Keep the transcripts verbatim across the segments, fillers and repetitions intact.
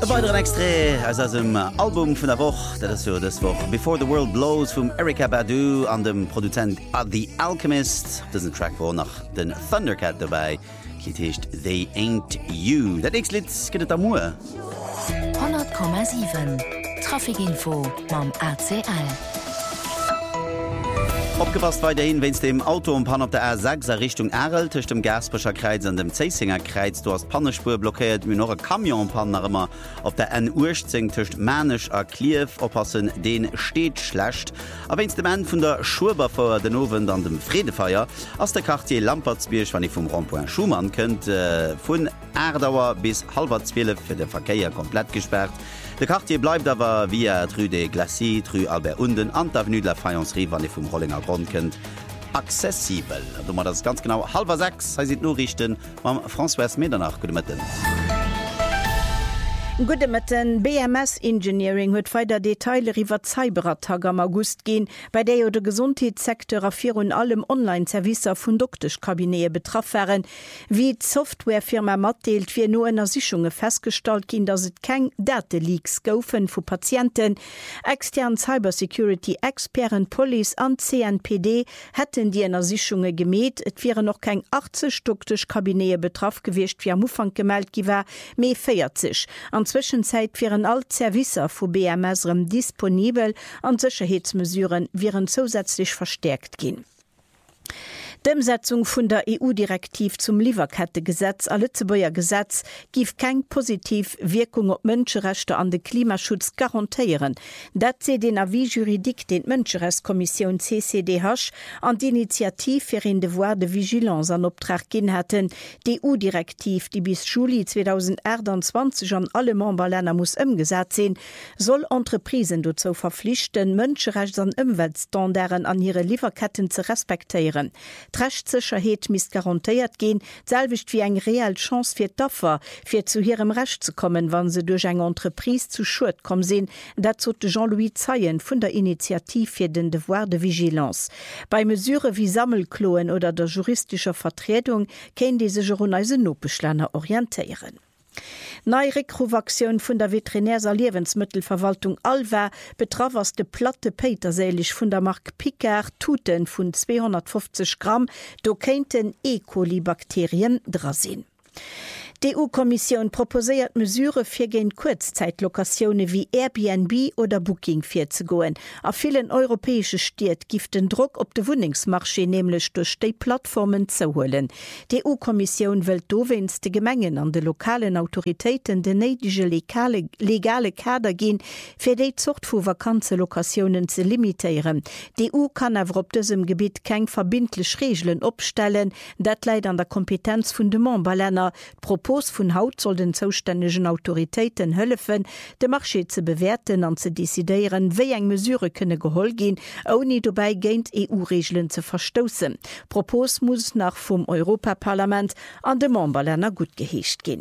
Ein weiteren Extra aus dem Album von der Woche, das ist so das Woche Before the World Blows von Erykah Badu an dem Produzent The Alchemist. Das ist ein Track, wo nach den Thundercat dabei heißt They Ain't You. Das nächste Lied geht am Uhr. hundert Komma sieben Trafikinfo beim A C L. Abgepasst weiterhin, wenn es dem Auto und Pan auf der A sechs Richtung Erl, zwischen dem Gasperscher Kreuz und dem Zeisinger Kreuz, du hast Pannenspur blockiert, mit noch ein Kamion noch immer auf der N achtzehn zwischen Mänisch und Kliev aufpassen, den steht schlecht. Aber wenn es dem Ende von der Schurber vor den Ofen an dem Friedefeier, aus der Quartier Lampertsbirch, wenn ich vom Rond-Point Schumann könnt, äh, von Erdauer bis halber zwölf für den Verkehr komplett gesperrt. Der Quartier bleibt aber via Rue des Glacis, Rue Albert Unden und Avenue de la Fayencerie, wenn ihr vom Rollinger Grund könnt, accessibel. Du machst das ganz genau halb sechs, heißt es nur richten, beim François Medernach. Guten Morgen. Gute Mitten, B M S Engineering huet weiter Detaile iwwer Cyberattack am August gin, bei der jo de Gesundheitssektor afir und allem Online-Servicer vun Doktorkabinee betraff wären, wie d Softwarefirma matdeelt fir no ennner Sichunge festgestalt gin, dats et keng Dataleaks goufen vu Patienten. Extern Cybersecurity-Experten, Police an C N P D hätten die ennner Sichunge gemet, et wäre noch keng achtzig Doktorkabinee betraff gewicht wie am Ufang gemeldt giwer, méi vierzig. An Zwischenzeit wären all Servicer vu B M S disponibel an Sicherheitsmesuren wären zusätzlich verstärkt gin. D'Umsetzung vun der E U-Direktiv zum Lieferkettegesetz a Lützebauer Gesetz gif keng positiv Wirkung op Mënscherechte an de Klimaschutz garantiieren. Dat se den Avis juridik den Mënscherechtskommission C C D H an d'Initiativ fir en Devoir de Vigilance an Optrag ginn hätten. Die E U-Direktiv, die bis Juli zwanzig einundzwanzig an alle Memberländer muss ëmgesat sinn, soll Entreprisen dazu verpflichten, Mënscherechts- an Umweltstandarden an ihre Lieferketten zu respektieren. Rechtssicherheit mis garantiiert gehen, selwicht wie eng real Chance fir d'Offer, fir zu ihrem Recht zu kommen, wann se durch eng Entreprise zu Schuld kommen sinn, dazu Jean-Louis Zeyen vun der Initiativ fir den Devoir de Vigilance. Bei Mesure wie Sammelkloen oder der juristischer Vertretung ken diese Journalise Nopeschlenner orientieren. Neue Rekruvationun vun der Veterinärser Lebensmittelverwaltung Alva betraf as de platte Petersälich vun der Mark Picard Tuten vun zweihundertfünfzig Gramm, do kenten E. coli-Bakterien drasinn. Die E U-Kommission proposiert Mesure fir gen Kurzzeitlokationen wie Airbnb oder Booking fir zu goen. A vielen europäische Städte gift den Druck op de Wohnungsmarché nämlich durch die Plattformen zu holen. Die E U-Kommission will dowens de Gemengen an de lokalen Autoritäten de neidige legale, legale Kader gehen, fir die Zucht vu Vakanzelokationen zu limitieren. Die E U kann aber op diesem Gebiet kein verbindlich Regeln opstellen, dat leider an der Kompetenz vun de Memberländer. Propos vun Haut soll den zuständigen Autoritäten hëllefen, de Marché ze bewerten an ze desideieren, wéi eng Mesure kënne geholl gin, oni dobei géint E U-Regeln ze verstossen. Propos muss nach vum Europaparlament an de Memberländer gut geheescht gin.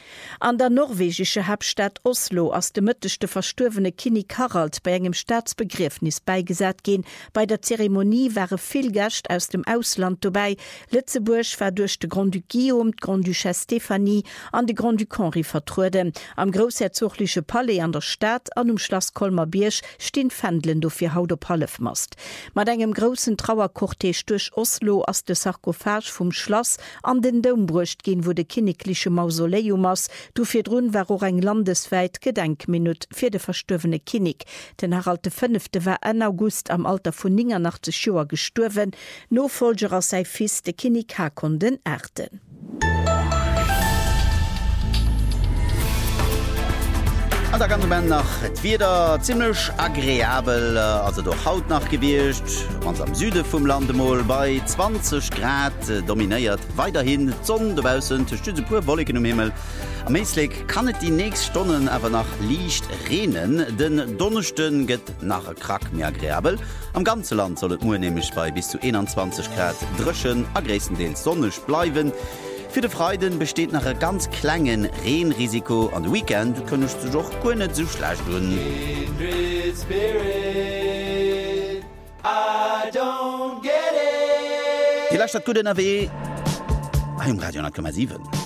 An der norwegische Hauptstadt Oslo ass de mëttechte verstorvene Kinnig Harald bei engem Staatsbegriffnis beigesat gin. Bei der Zeremonie waren viel Gäste aus dem Ausland dabei. Lützeburg war durch de Grand Duc Guillaume, Grand Duchesse Stephanie an de Grand Duc Henri vertruden. Am großherzogliche Palais an der Stadt an um Schloss Kolmar-Birch stehen Fändlen dofir Haut op Halefmast. Mat engem großen Trauerkortege durch Oslo ass de Sarkophage vom Schloss an den Dombrucht gin, wo de kinnigliche Mausoleum ass. Du fir run war auch eng landesweit Gedenkminut fir de verstorvene Kinnig. Den Harald de Fünfte war en August am Alter vun neunundachtzig Joer gestorven, no Folgerer sei fis de Kinnig Hakon den Erden. Und da kann man nach wieder ziemlich agreabel, also durch Haut nachgewirrscht, ganz am Süden vom Landemol bei zwanzig Grad äh, dominiert weiterhin Sonne draußen, stütze pur Wolken im Himmel. Am meistlich kann es die nächsten Stunden aber nach Licht regnen, denn Donnerstag geht nach Krack mehr agreabel. Am ganzen Land soll es nur nämlich bei bis zu einundzwanzig Grad drschen, größtenteils sonnig bleiben. Für die Freuden besteht nach einem ganz kleinen Regenrisiko. An den Weekend könntest du doch gar nicht so schlecht tun. Die Leistung gut in der W. Im Radio null Komma sieben.